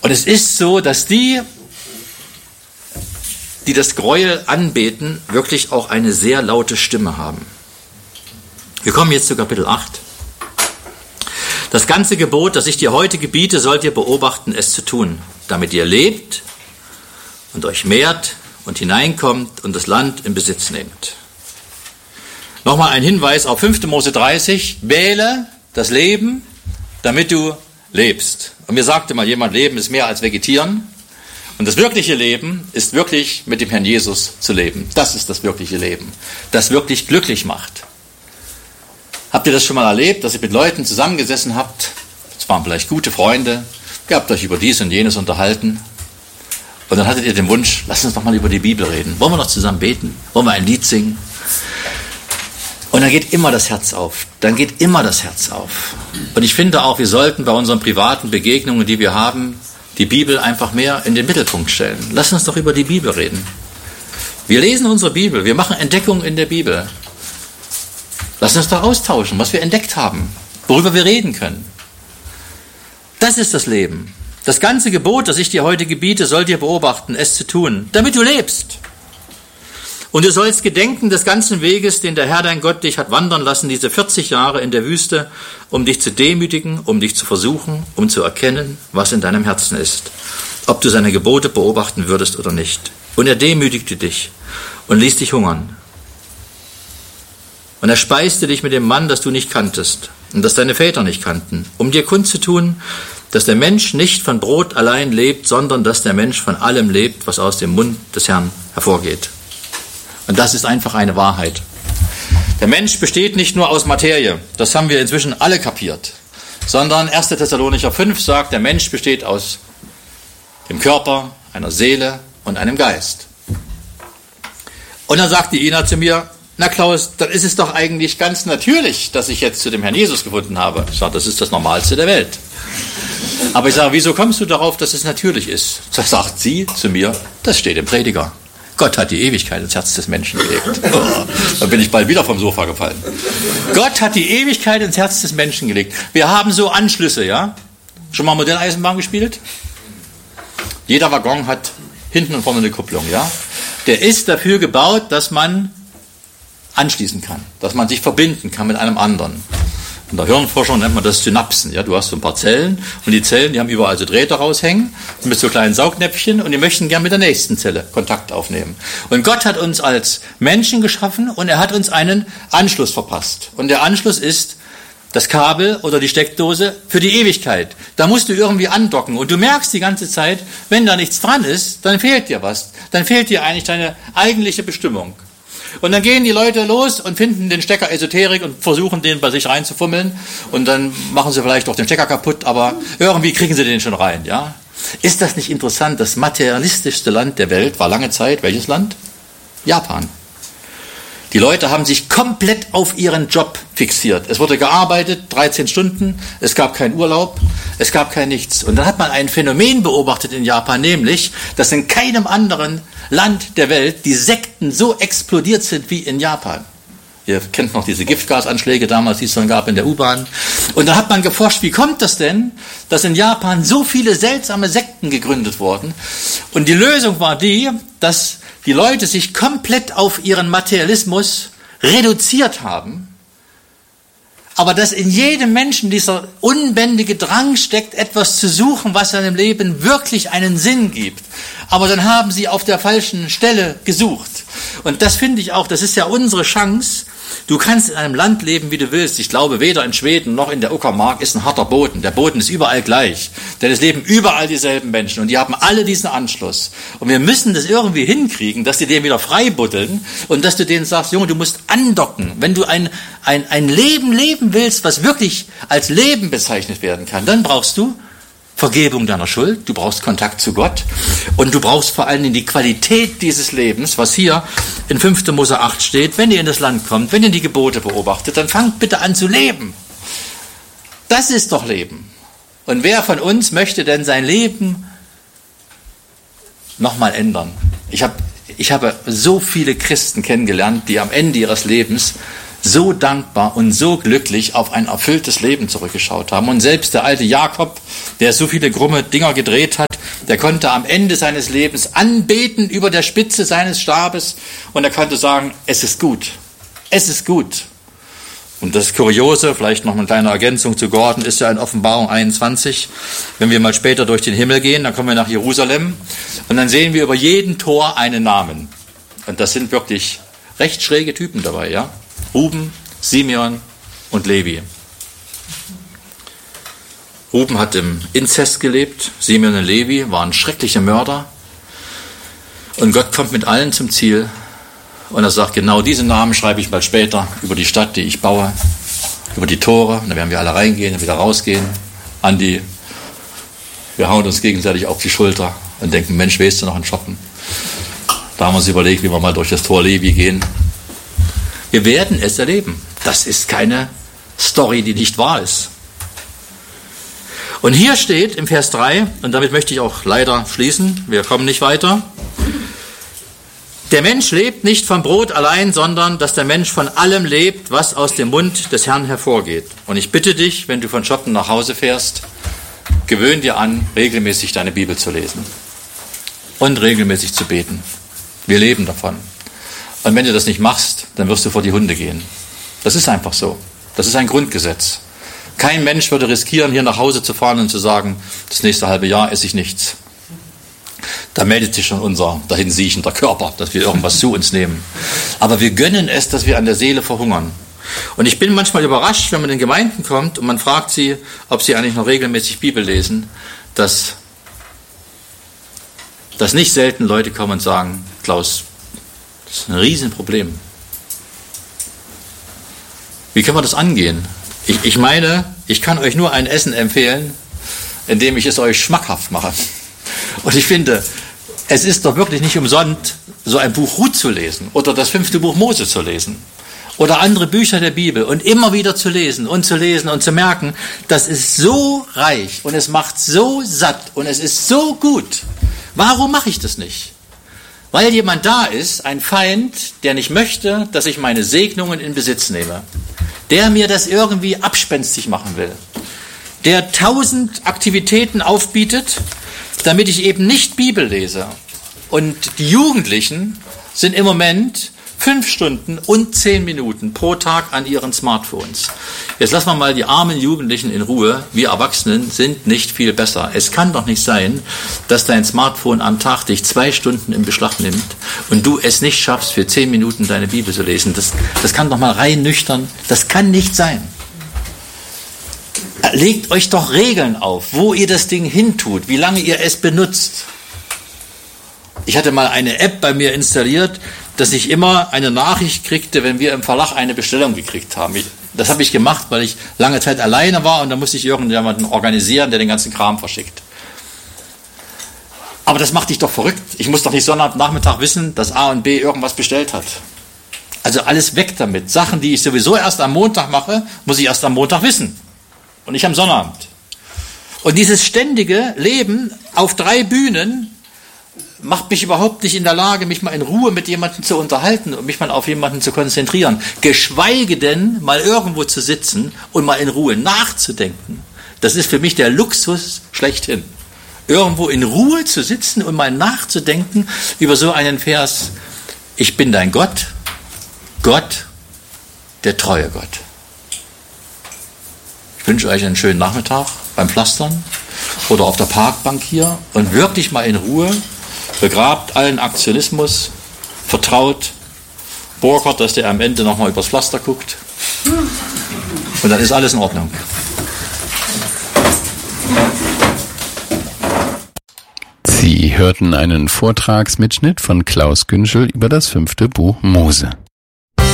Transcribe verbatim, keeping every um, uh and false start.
Und es ist so, dass die, die das Gräuel anbeten, wirklich auch eine sehr laute Stimme haben. Wir kommen jetzt zu Kapitel acht. Das ganze Gebot, das ich dir heute gebiete, sollt ihr beobachten, es zu tun, damit ihr lebt und euch mehrt und hineinkommt und das Land in Besitz nehmt. Nochmal ein Hinweis auf fünfter Mose dreißig. Wähle das Leben, damit du lebst. Und mir sagte mal jemand, Leben ist mehr als Vegetieren. Und das wirkliche Leben ist wirklich mit dem Herrn Jesus zu leben. Das ist das wirkliche Leben, das wirklich glücklich macht. Habt ihr das schon mal erlebt, dass ihr mit Leuten zusammengesessen habt? Es waren vielleicht gute Freunde. Ihr habt euch über dies und jenes unterhalten. Und dann hattet ihr den Wunsch, lasst uns doch mal über die Bibel reden. Wollen wir noch zusammen beten? Wollen wir ein Lied singen? Und dann geht immer das Herz auf. Dann geht immer das Herz auf. Und ich finde auch, wir sollten bei unseren privaten Begegnungen, die wir haben, die Bibel einfach mehr in den Mittelpunkt stellen. Lasst uns doch über die Bibel reden. Wir lesen unsere Bibel. Wir machen Entdeckungen in der Bibel. Lass uns doch austauschen, was wir entdeckt haben, worüber wir reden können. Das ist das Leben. Das ganze Gebot, das ich dir heute gebiete, sollt ihr beobachten, es zu tun, damit du lebst. Und du sollst gedenken des ganzen Weges, den der Herr dein Gott dich hat wandern lassen, diese vierzig Jahre in der Wüste, um dich zu demütigen, um dich zu versuchen, um zu erkennen, was in deinem Herzen ist, ob du seine Gebote beobachten würdest oder nicht. Und er demütigte dich und ließ dich hungern. Und er speiste dich mit dem Mann, das du nicht kanntest und das deine Väter nicht kannten, um dir kundzutun, dass der Mensch nicht von Brot allein lebt, sondern dass der Mensch von allem lebt, was aus dem Mund des Herrn hervorgeht. Und das ist einfach eine Wahrheit. Der Mensch besteht nicht nur aus Materie, das haben wir inzwischen alle kapiert, sondern erster Thessalonicher fünf sagt, der Mensch besteht aus dem Körper, einer Seele und einem Geist. Und dann sagt die Ina zu mir, na Klaus, dann ist es doch eigentlich ganz natürlich, dass ich jetzt zu dem Herrn Jesus gefunden habe. Ich sage, das ist das Normalste der Welt. Aber ich sage, wieso kommst du darauf, dass es natürlich ist? Da sagt sie zu mir, das steht im Prediger. Gott hat die Ewigkeit ins Herz des Menschen gelegt. Oh, da bin ich bald wieder vom Sofa gefallen. Gott hat die Ewigkeit ins Herz des Menschen gelegt. Wir haben so Anschlüsse, ja? Schon mal Modelleisenbahn gespielt? Jeder Waggon hat hinten und vorne eine Kupplung, ja? Der ist dafür gebaut, dass man anschließen kann, dass man sich verbinden kann mit einem anderen. In der Hirnforschung nennt man das Synapsen. Ja, du hast so ein paar Zellen und die Zellen, die haben überall so Drähte raushängen mit so kleinen Saugnäpfchen und die möchten gern mit der nächsten Zelle Kontakt aufnehmen. Und Gott hat uns als Menschen geschaffen und er hat uns einen Anschluss verpasst. Und der Anschluss ist das Kabel oder die Steckdose für die Ewigkeit. Da musst du irgendwie andocken und du merkst die ganze Zeit, wenn da nichts dran ist, dann fehlt dir was. Dann fehlt dir eigentlich deine eigentliche Bestimmung. Und dann gehen die Leute los und finden den Stecker Esoterik und versuchen, den bei sich reinzufummeln. Und dann machen sie vielleicht auch den Stecker kaputt, aber irgendwie kriegen sie den schon rein, ja? Ist das nicht interessant? Das materialistischste Land der Welt war lange Zeit, welches Land? Japan. Die Leute haben sich komplett auf ihren Job fixiert. Es wurde gearbeitet, dreizehn Stunden, es gab keinen Urlaub, es gab kein nichts. Und dann hat man ein Phänomen beobachtet in Japan, nämlich, dass in keinem anderen Land der Welt die Sekten so explodiert sind wie in Japan. Ihr kennt noch diese Giftgasanschläge damals, die es dann gab in der U-Bahn. Und da hat man geforscht, wie kommt das denn, dass in Japan so viele seltsame Sekten gegründet wurden? Und die Lösung war die, dass die Leute sich komplett auf ihren Materialismus reduziert haben, aber dass in jedem Menschen dieser unbändige Drang steckt, etwas zu suchen, was seinem Leben wirklich einen Sinn gibt. Aber dann haben sie auf der falschen Stelle gesucht. Und das finde ich auch, das ist ja unsere Chance. Du kannst in einem Land leben, wie du willst. Ich glaube, weder in Schweden noch in der Uckermark ist ein harter Boden. Der Boden ist überall gleich. Denn es leben überall dieselben Menschen und die haben alle diesen Anschluss. Und wir müssen das irgendwie hinkriegen, dass die den wieder freibuddeln und dass du denen sagst, Junge, du musst andocken. Wenn du ein, ein, ein Leben leben willst, was wirklich als Leben bezeichnet werden kann, dann brauchst du Vergebung deiner Schuld, du brauchst Kontakt zu Gott und du brauchst vor allen Dingen die Qualität dieses Lebens, was hier in fünfter Mose acht steht. Wenn ihr in das Land kommt, wenn ihr die Gebote beobachtet, dann fangt bitte an zu leben. Das ist doch Leben. Und wer von uns möchte denn sein Leben nochmal ändern? Ich habe ich habe so viele Christen kennengelernt, die am Ende ihres Lebens so dankbar und so glücklich auf ein erfülltes Leben zurückgeschaut haben. Und selbst der alte Jakob, der so viele krumme Dinger gedreht hat, Der konnte am Ende seines Lebens anbeten über der Spitze seines Stabes und er konnte sagen, es ist gut, es ist gut. Und das Kuriose, vielleicht noch eine kleine Ergänzung zu Gordon, ist ja in Offenbarung einundzwanzig. Wenn wir mal später durch den Himmel gehen, dann kommen wir nach Jerusalem und dann sehen wir über jeden Tor einen Namen. Und das sind wirklich recht schräge Typen dabei, ja. Ruben, Simeon und Levi. Ruben hat im Inzest gelebt, Simeon und Levi waren schreckliche Mörder. Und Gott kommt mit allen zum Ziel. Und er sagt, genau diese Namen schreibe ich mal später über die Stadt, die ich baue, über die Tore. Und dann werden wir alle reingehen und wieder rausgehen. Andi, wir hauen uns gegenseitig auf die Schulter und denken, Mensch, weißt du noch einen Shoppen? Da haben wir uns überlegt, wie wir mal durch das Tor Levi gehen. Wir werden es erleben. Das ist keine Story, die nicht wahr ist. Und hier steht im Vers drei, und damit möchte ich auch leider schließen, wir kommen nicht weiter, der Mensch lebt nicht vom Brot allein, sondern dass der Mensch von allem lebt, was aus dem Mund des Herrn hervorgeht. Und ich bitte dich, wenn du von Shoppen nach Hause fährst, gewöhn dir an, regelmäßig deine Bibel zu lesen und regelmäßig zu beten. Wir leben davon. Und wenn du das nicht machst, dann wirst du vor die Hunde gehen. Das ist einfach so. Das ist ein Grundgesetz. Kein Mensch würde riskieren, hier nach Hause zu fahren und zu sagen, das nächste halbe Jahr esse ich nichts. Da meldet sich schon unser dahinsiechender Körper, dass wir irgendwas zu uns nehmen. Aber wir gönnen es, dass wir an der Seele verhungern. Und ich bin manchmal überrascht, wenn man in Gemeinden kommt und man fragt sie, ob sie eigentlich noch regelmäßig Bibel lesen, dass, dass nicht selten Leute kommen und sagen, Klaus, das ist ein Riesenproblem. Wie können wir das angehen? Ich, ich meine, ich kann euch nur ein Essen empfehlen, indem ich es euch schmackhaft mache. Und ich finde, es ist doch wirklich nicht umsonst, so ein Buch Ruth zu lesen oder das fünfte Buch Mose zu lesen oder andere Bücher der Bibel und immer wieder zu lesen und zu lesen und zu merken, das ist so reich und es macht so satt und es ist so gut. Warum mache ich das nicht? Weil jemand da ist, ein Feind, der nicht möchte, dass ich meine Segnungen in Besitz nehme, der mir das irgendwie abspenstig machen will, der tausend Aktivitäten aufbietet, damit ich eben nicht Bibel lese. Und die Jugendlichen sind im Moment fünf Stunden und zehn Minuten pro Tag an ihren Smartphones. Jetzt lassen wir mal die armen Jugendlichen in Ruhe. Wir Erwachsenen sind nicht viel besser. Es kann doch nicht sein, dass dein Smartphone am Tag dich zwei Stunden in Beschlag nimmt und du es nicht schaffst, für zehn Minuten deine Bibel zu lesen. Das, das kann doch mal rein nüchtern. Das kann nicht sein. Legt euch doch Regeln auf, wo ihr das Ding hintut, wie lange ihr es benutzt. Ich hatte mal eine App bei mir installiert, dass ich immer eine Nachricht kriegte, wenn wir im Verlag eine Bestellung gekriegt haben. Ich, das habe ich gemacht, weil ich lange Zeit alleine war und da musste ich irgendjemanden organisieren, der den ganzen Kram verschickt. Aber das macht dich doch verrückt. Ich muss doch nicht Sonnabendnachmittag wissen, dass A und B irgendwas bestellt hat. Also alles weg damit. Sachen, die ich sowieso erst am Montag mache, muss ich erst am Montag wissen. Und nicht am Sonnabend. Und dieses ständige Leben auf drei Bühnen macht mich überhaupt nicht in der Lage, mich mal in Ruhe mit jemandem zu unterhalten und mich mal auf jemanden zu konzentrieren. Geschweige denn, mal irgendwo zu sitzen und mal in Ruhe nachzudenken. Das ist für mich der Luxus schlechthin. Irgendwo in Ruhe zu sitzen und mal nachzudenken über so einen Vers. Ich bin dein Gott, Gott, der treue Gott. Ich wünsche euch einen schönen Nachmittag beim Pflastern oder auf der Parkbank hier und wirklich mal in Ruhe. Begrabt allen Aktionismus, vertraut Burkhardt, dass der am Ende nochmal übers Pflaster guckt. Und dann ist alles in Ordnung. Sie hörten einen Vortragsmitschnitt von Klaus Günschel über das fünfte Buch Mose.